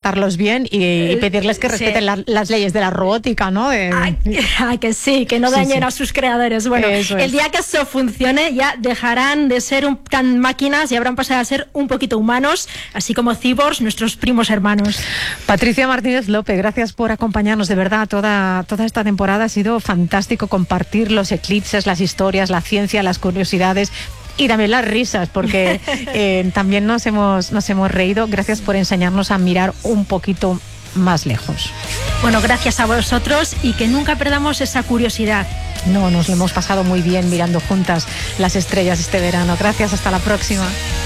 tratarlos bien y pedirles que respeten las leyes de la robótica, ¿no? Que sí, que no dañen a sus creadores. Bueno, el día que eso funcione ya dejarán de ser tan máquinas y habrán pasado a ser un poquito humanos, así como cyborgs, nuestros primos hermanos. Patricia Martínez López, gracias por acompañarnos, de verdad, toda esta temporada ha sido fantástico compartir los eclipses, las historias, la ciencia, las curiosidades y también las risas, porque también nos hemos reído. Gracias por enseñarnos a mirar un poquito más lejos. Bueno, gracias a vosotros y que nunca perdamos esa curiosidad. No, nos lo hemos pasado muy bien mirando juntas las estrellas este verano. Gracias, hasta la próxima.